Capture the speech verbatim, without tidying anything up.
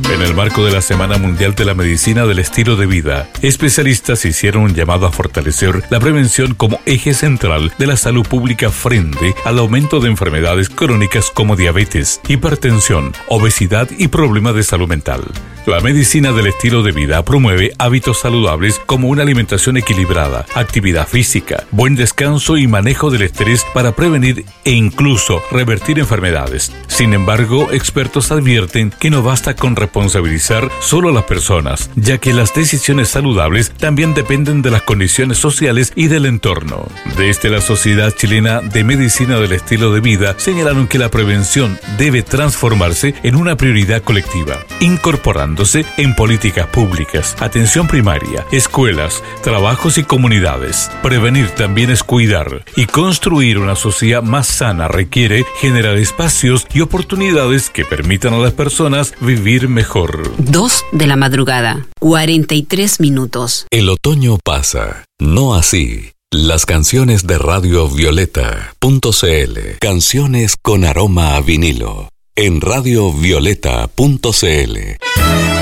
En el marco de la Semana Mundial de la Medicina del Estilo de Vida, especialistas hicieron un llamado a fortalecer la prevención como eje central de la salud pública frente al aumento de enfermedades crónicas como diabetes, hipertensión, obesidad y problemas de salud mental. La medicina del estilo de vida promueve hábitos saludables como una alimentación equilibrada, actividad física, buen descanso y manejo del estrés para prevenir e incluso revertir enfermedades. Sin embargo, expertos advierten que no basta con responsabilizar solo a las personas, ya que las decisiones saludables también dependen de las condiciones sociales y del entorno. Desde la Sociedad Chilena de Medicina del Estilo de Vida señalaron que la prevención debe transformarse en una prioridad colectiva, incorporando en políticas públicas, atención primaria, escuelas, trabajos y comunidades. Prevenir también es cuidar, y construir una sociedad más sana requiere generar espacios y oportunidades que permitan a las personas vivir mejor. Dos de la madrugada, cuarenta y tres minutos. El otoño pasa, no así las canciones de radio violeta punto c l. Canciones con aroma a vinilo en radio violeta punto c l.